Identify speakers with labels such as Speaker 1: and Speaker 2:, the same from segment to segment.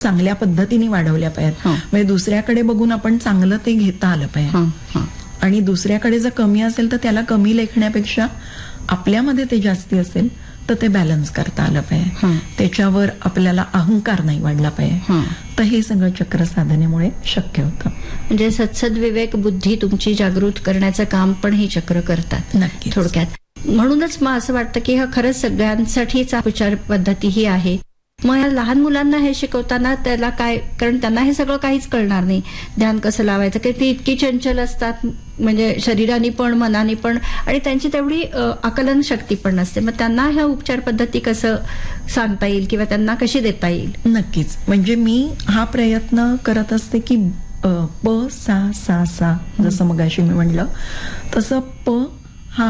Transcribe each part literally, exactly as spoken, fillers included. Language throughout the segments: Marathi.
Speaker 1: चांगल्या पद्धतीने वाढवल्या पाहिजेत. म्हणजे दुसऱ्याकडे बघून आपण चांगलं ते घेता आलं पाहिजे आणि दुसऱ्याकडे जर कमी असेल तर त्याला कमी लेखण्यापेक्षा आपल्यामध्ये ते जास्ती असेल तर ते बॅलन्स करता आलं पाहिजे. त्याच्यावर आपल्याला अहंकार नाही वाढला पाहिजे. तर हे सगळं चक्र साधनेमुळे शक्य होतं.
Speaker 2: म्हणजे सत्सद विवेक बुद्धी तुमची जागृत करण्याचं काम पण हे चक्र करतात
Speaker 1: नक्की.
Speaker 2: थोडक्यात म्हणूनच मग असं वाटतं की हा खरंच सगळ्यांसाठीच उपचार पद्धती ही आहे. मग या लहान मुलांना हे शिकवताना त्याला काय, कारण त्यांना हे सगळं काहीच कळणार नाही, ध्यान कसं लावायचं, की ती इतकी चंचल असतात म्हणजे शरीराने पण मनाने पण, आणि त्यांची तेवढी आकलन शक्ती पण नसते. मग त्यांना ह्या उपचार पद्धती कसं सांगता येईल किंवा त्यांना कशी देता येईल?
Speaker 1: नक्कीच. म्हणजे मी हा प्रयत्न करत असते की प सा सा सा जसं मगाशी मी म्हणलं तसं प हा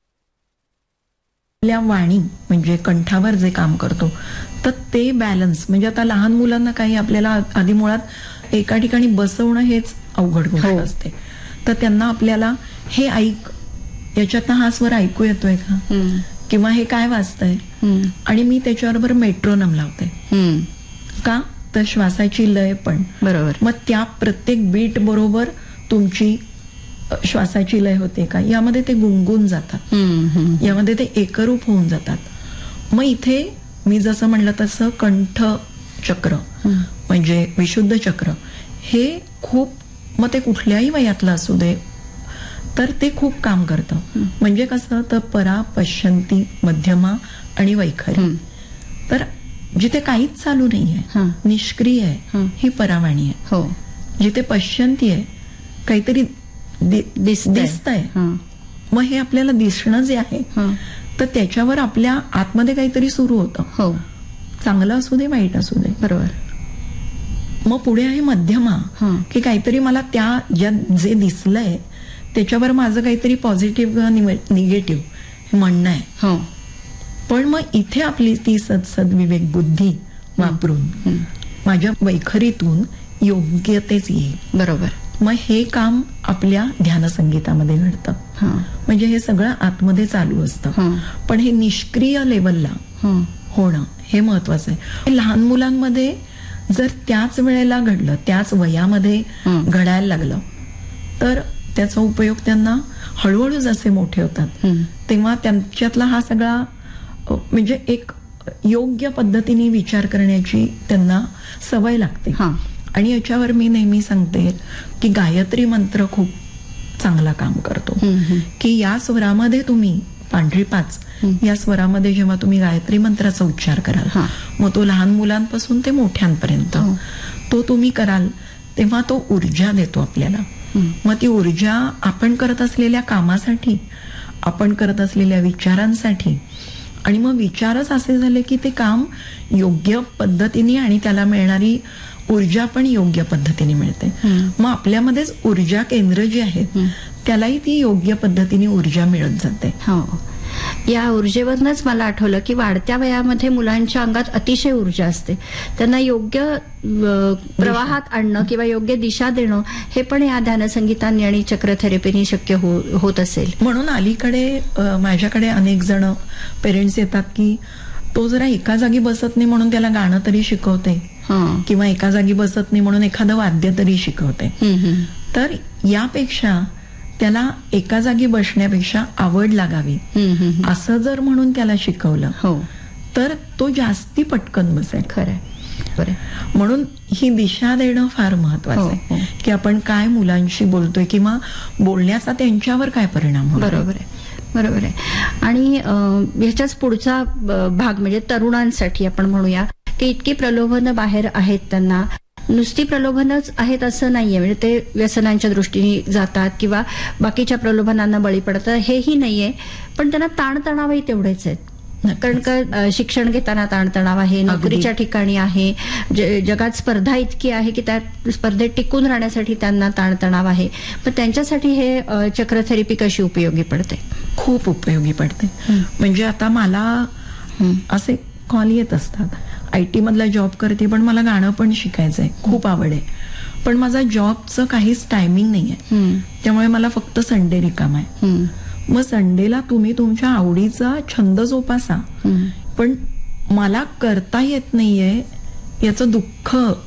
Speaker 1: आपल्या वाणी म्हणजे कंठावर जे काम करतो तर ते बॅलन्स, म्हणजे आता लहान मुलांना काही आपल्याला आधी मुळात एका ठिकाणी बसवणं हेच अवघड गोष्ट असते. तर त्यांना आपल्याला हे ऐक, याच्यातनं हा स्वर ऐकू येतोय का, किंवा हे काय वाजतंय, आणि मी त्याच्याबरोबर मेट्रोनम लावते का, तर श्वासाची लय पण
Speaker 2: बरोबर.
Speaker 1: मग त्या प्रत्येक बीट बरोबर तुमची श्वासाची लय होते का, यामध्ये ते गुंगून जातात, यामध्ये ते एकरूप होऊन जातात. मग इथे मी जसं म्हणलं तसं कंठ चक्र म्हणजे विशुद्ध चक्र हे खूप, मग ते कुठल्याही वयातलं असू दे तर ते खूप काम करतं. म्हणजे कसं, तर परा, पश्यंती, मध्यमा आणि वैखरी. तर जिथे काहीच चालू नाहीये, निष्क्रिय आहे, ही परावाणी आहे. जिथे पश्यंती आहे, काहीतरी दिसतंय, मग हे आपल्याला दिसणं जे आहे तर त्याच्यावर आपल्या आतमध्ये काहीतरी सुरू होतं, चांगलं असू दे वाईट असू दे.
Speaker 2: बरोबर.
Speaker 1: मग पुढे आहे मध्यमा, की काहीतरी मला त्या ज्या जे दिसलंय त्याच्यावर माझं काहीतरी पॉझिटिव्ह निगेटिव्ह म्हणणं आहे. पण मग इथे आपली ती सत्सद विवेक बुद्धी वापरून माझ्या वैखरीतून योग्यतेच येईल.
Speaker 2: बरोबर.
Speaker 1: मग हे काम आपल्या ध्यान संगीतामध्ये घडतं. म्हणजे हे सगळं आतमध्ये चालू असतं, पण हे निष्क्रिय लेवलला होणं हे महत्वाचं आहे. लहान मुलांमध्ये जर त्याच वेळेला घडलं, त्याच वयामध्ये घडायला लागलं तर त्याचा उपयोग त्यांना हळूहळू जसे मोठे होतात तेव्हा त्यांच्यातला हा सगळा म्हणजे एक योग्य पद्धतीने विचार करण्याची त्यांना सवय लागते. आणि याच्यावर मी नेहमी सांगते की गायत्री मंत्र खूप चांगला काम करतो. की या स्वरामध्ये तुम्ही पांढरी पाच या स्वरामध्ये जेव्हा तुम्ही गायत्री मंत्राचा उच्चार कराल, मग तो लहान मुलांपासून ते मोठ्यांपर्यंत तो तुम्ही कराल तेव्हा तो ऊर्जा देतो आपल्याला. मग ती ऊर्जा आपण करत असलेल्या कामासाठी, आपण करत असलेल्या विचारांसाठी, आणि मग विचारच असे झाले की ते काम योग्य पद्धतीने आणि त्याला मिळणारी ऊर्जा पण योग्य पद्धतीने मिळते. मग आपल्यामध्येच ऊर्जा केंद्र जी आहेत त्यालाही ती योग्य पद्धतीने ऊर्जा मिळत जाते.
Speaker 2: या ऊर्जेवरनच मला आठवलं की वाढत्या वयामध्ये मुलांच्या अंगात अतिशय ऊर्जा असते, त्यांना योग्य प्रवाहात आणणं किंवा योग्य दिशा देणं हे पण या ध्यानसंगीतांनी आणि चक्र थेरपीने शक्य होत असेल.
Speaker 1: म्हणून अलीकडे माझ्याकडे अनेक जण पेरेंट्स येतात की तो जरा एका जागी बसत नाही म्हणून त्याला गाणं तरी शिकवते, किंवा एका जागी बसत नाही म्हणून एखादं वाद्य तरी शिकवते. तर यापेक्षा त्याला एका जागी बसण्यापेक्षा आवड लागावी असं जर म्हणून त्याला शिकवलं तर तो जास्ती पटकन बसेल.
Speaker 2: खरं.
Speaker 1: म्हणून ही दिशा देणं फार महत्वाचं आहे की आपण काय मुलांशी बोलतोय किंवा बोलण्याचा त्यांच्यावर काय परिणाम होतो.
Speaker 2: बरोबर आहे. बरोबर आहे. आणि ह्याच्याच पुढचा भाग म्हणजे तरुणांसाठी आपण म्हणूया की इतकी प्रलोभनं बाहेर आहेत, त्यांना नुसती प्रलोभनच आहेत असं नाहीये, म्हणजे ते व्यसनांच्या दृष्टीने जातात किंवा बाकीच्या प्रलोभनांना बळी पडतात हेही नाहीये, पण त्यांना ताणतणावही तेवढेच आहेत. कारण का शिक्षण घेताना ताणतणाव आहे, नोकरीच्या ठिकाणी आहे, जगात स्पर्धा इतकी आहे की त्या स्पर्धेत टिकून राहण्यासाठी त्यांना ताणतणाव आहे. पण त्यांच्यासाठी हे चक्र थेरपी कशी उपयोगी पडते?
Speaker 1: खूप उपयोगी पडते. म्हणजे आता मला असे कॉल येत असतात, आय टी मधला जॉब करते पण मला गाणं पण शिकायचंय, खूप आवड आहे, पण माझा जॉबचं काहीच टायमिंग नाहीये, त्यामुळे मला फक्त संडे रिकाम आहे. मग संडेला तुम्ही तुमच्या आवडीचा छंद जोपासा, पण मला करता येत नाहीये याचं दुःख